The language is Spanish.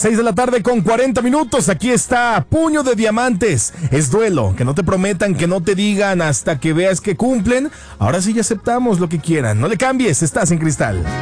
6 de la tarde con 40 minutos. Aquí está Puño de Diamantes. Es duelo. Que no te prometan, que no te digan hasta que veas que cumplen. Ahora sí ya aceptamos lo que quieran. No le cambies, estás en Cristal.